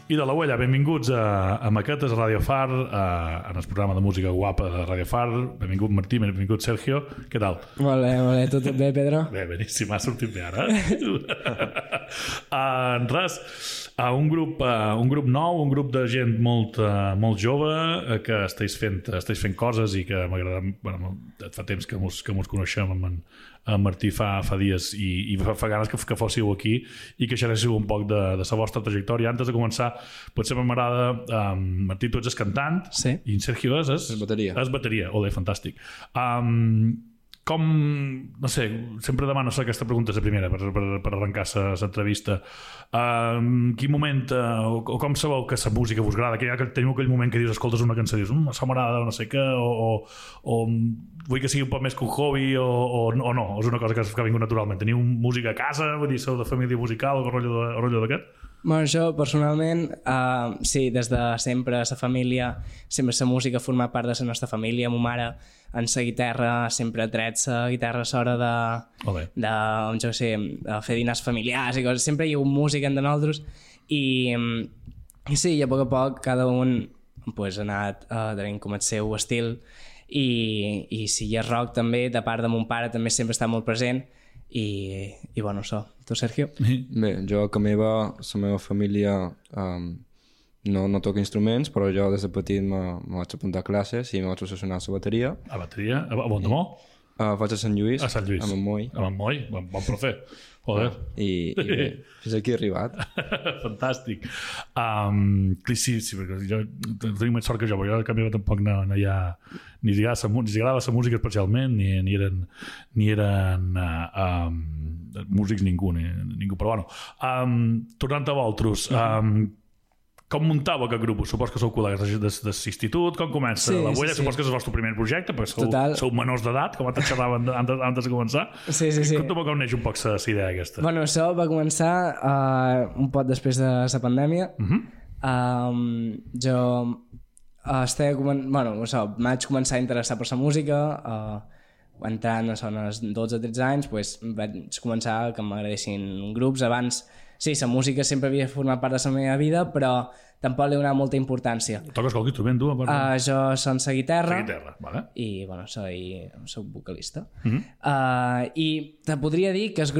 I de la Huella, benvinguts a Maquetes, a Radio Far, en el programa de música guapa de Radio Far. Benvingut Martí, benvingut Sergio. Què tal? Molt bé. Tot bé, Pedro? Bé, beníssim, ha sortit bé ara. Res, un grup nou, un grup de gent molt jove que esteu fent coses i que m'agrada... Bueno, fa temps que mos coneixem amb en Martí fa dies i fa ganes que fóssiu aquí i que xerréssiu un poc de la vostra trajectòria. Antes de començar, potser m'agrada... Martí, tu ets cantant, sí. I en Sergio és bateria. És bateria, olé, fantàstic. Com, no sé, sempre demano aquesta pregunta és la primera per arrencar l'entrevista. Quin moment o com sabeu que la música vos agrada, que teniu aquell moment que dius, escoltes una cançó i dius, això m'agrada o no sé què, o vull que sigui un poc més que un hobby o no, és una cosa que ha vingut naturalment. Teniu música a casa, vull dir, sou de família musical o rotllo d'aquest? Bueno, jo personalment, sí, des de sempre la família, sempre la música ha format part de la nostra família. Ma mare en la guitarra sempre ha tret la guitarra a l'hora de fer dinars familiars i coses. Sempre hi ha hagut música entre nosaltres i sí, a poc cada un pues, ha anat tenint com el seu estil i si hi ha rock també, de part de mon pare també sempre està molt present i bueno, això. Tu, Sergio? Bé, jo la meva família no toca instruments, però jo des de petit me vaig apuntar a classes i me vaig obsessionar a la bateria. A bateria? A Bontamó? Vaig a Sant Lluís. A Sant Lluís. A Montmoi. A Montmoi? Bon profe. Joder. I bé, fins aquí he arribat. Fantàstic. Sí, perquè jo tinc més sort que jo, perquè jo a canvi tampoc no hi ha ni els agradava la música especialment ni eren músics ningú, però bueno. Tornant a vosaltres, com muntàveu aquest grup? Supos que sou col·legues de l'institut, com comença? La Huella, supos que és el vostre primer projecte, perquè sou menors d'edat, com antes xerraven antes de començar. Sí. Conta'm com neix un poc la idea aquesta. Bueno, això va començar un poc després de la pandèmia. Jo vaig començar a interessar per la música, entrant als 12-13 anys, vaig començar que m'agradessin grups. Abans, sí, la música sempre havia format part de la meva vida, però tampoc li he donat molta importància. Toques qualque instrument, tu? Jo soc la guitarra. Vale. I, soc vocalista. I te podria dir que